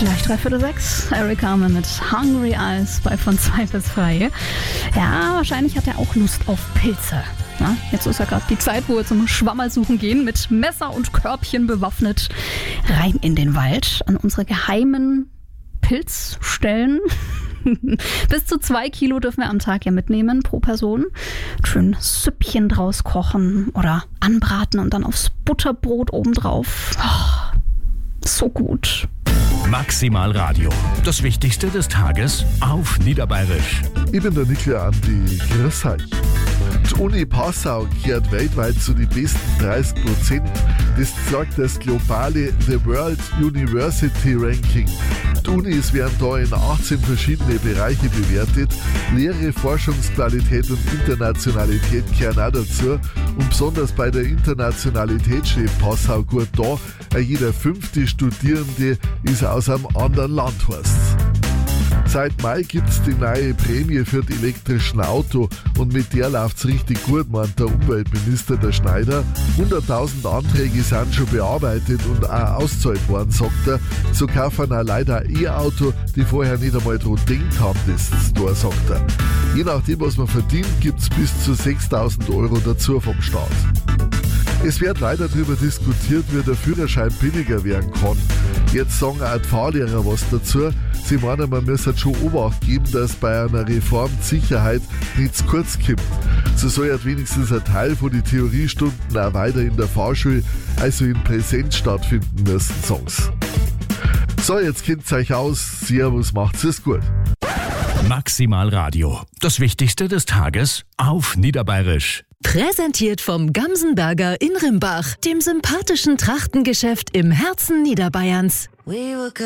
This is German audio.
Gleich 6:15. Eric Carmen mit Hungry Eyes bei von 2 bis 3. Ja, wahrscheinlich hat er auch Lust auf Pilze. Na, jetzt ist ja gerade die Zeit, wo wir zum Schwammersuchen gehen, mit Messer und Körbchen bewaffnet, rein in den Wald, an unsere geheimen Pilzstellen. Bis zu 2 Kilo dürfen wir am Tag ja mitnehmen pro Person. Schön Süppchen draus kochen oder anbraten und dann aufs Butterbrot obendrauf. Oh, so gut. Maximal Radio. Das Wichtigste des Tages auf Niederbayerisch. Ich bin der Niklas Andi. Grüß euch. Die Uni Passau gehört weltweit zu den besten 30%. Das sagt das globale The World University Ranking. Die Unis werden da in 18 verschiedene Bereiche bewertet. Lehre, Forschungsqualität und Internationalität gehören auch dazu. Und besonders bei der Internationalität steht Passau gut da. Jeder 5. Studierende ist aus einem anderen Land. Seit Mai gibt es die neue Prämie für die elektrischen Auto und mit der läuft es richtig gut, meint der Umweltminister, der Schneider. 100.000 Anträge sind schon bearbeitet und auch ausgezahlt worden, sagt er. So kaufen auch Leute ein E-Auto, die vorher nicht einmal daran gedacht haben, das zu tun, sagt er. Je nachdem, was man verdient, gibt es bis zu 6.000 € dazu vom Staat. Es wird weiter darüber diskutiert, wie der Führerschein billiger werden kann. Jetzt sagen auch die Fahrlehrer was dazu. Sie meinen, man müsse schon Obacht geben, dass bei einer Reform die Sicherheit nicht zu kurz kommt. So soll ja wenigstens ein Teil von den Theoriestunden auch weiter in der Fahrschule, also in Präsenz stattfinden müssen, sagen sie. So, jetzt kennt ihr euch aus. Servus, macht's es gut. Maximal Radio. Das Wichtigste des Tages auf Niederbayerisch. Präsentiert vom Gamsenberger in Rimbach, dem sympathischen Trachtengeschäft im Herzen Niederbayerns.